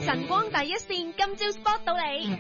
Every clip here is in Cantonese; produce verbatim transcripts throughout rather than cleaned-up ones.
晨光第一線，今朝 spot 到你。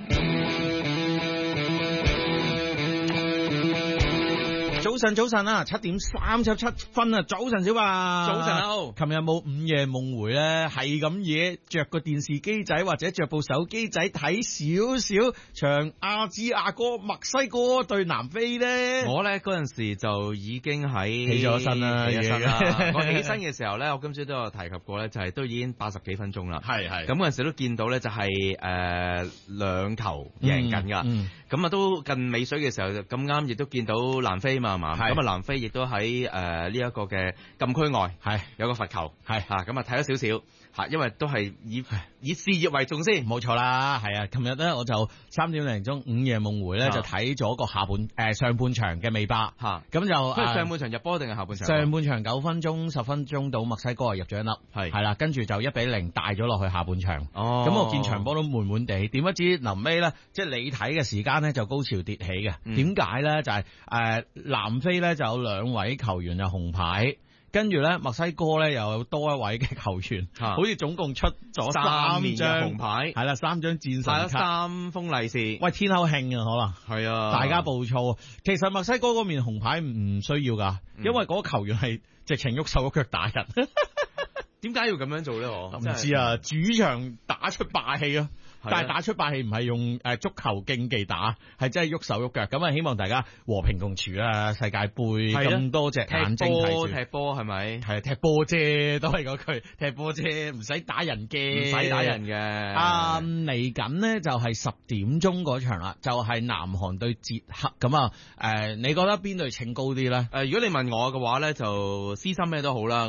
早晨，早晨啊，七點三十七分啊，早晨小白， 早晨好。 琴日有冇午夜夢回咧？係咁嘢，着個電視機仔或者着部手機仔睇少少場亞支亞哥墨西哥對南非咧。 我咧嗰陣時就已經喺起咗身啦， 起咗身啦。我起身嘅時候咧，我今朝都有提及過咧，就係、是、都已經八十幾分鐘啦。 係係。 咁嗰陣時都見到咧，就係誒兩球贏緊噶。咁、嗯、啊、嗯、都近尾水嘅時候，咁啱亦都見到南非嘛。咁啊，南非亦都喺誒呢一個嘅禁區外，係有個罰球，係嚇咁啊睇咗少少嚇，因為都係以以事業為重先， 冇錯啦，係啊！琴日咧我就三點零鐘午夜夢回咧就睇咗個下半誒、呃、上半場嘅尾巴嚇，咁就即係上半場入波定係下半場？ 上半場九分鐘十分鐘到墨西哥啊入咗一粒，係係啦，跟住就一比零帶咗落去下半場。哦，咁我見場波都悶悶地，點不知臨尾咧，即係你睇嘅時間咧就高潮迭起嘅。點解咧？就係、是、誒、呃、南非咧就有兩位球員有紅牌。跟住咧，墨西哥咧又有多一位嘅球員，啊、好似總共出咗三張紅牌， 係啦，三張戰神卡， 三封利是。 喂，天后慶啊，可能係啊，大家暴躁。其實墨西哥嗰面紅牌唔需要噶，嗯、因為嗰個球員係直情喐手喐腳打人。 點解要咁樣做咧？我唔知啊，主場打出霸氣啊！但係打出霸氣唔係用誒足球競技打，係真係喐手喐腳。咁啊，希望大家和平共處啊！世界盃咁多隻眼睛睇住， 踢波係咪？ 係踢波啫，都係嗰句踢波啫，唔使打人嘅， 唔使打人嘅。 啊，嚟緊呢就係十點鐘嗰場啦，就係、是、南韓對捷克。咁啊，誒、呃，你覺得邊隊稱高啲咧？誒、 呃，如果你問我嘅話咧，就私心咩都好啦。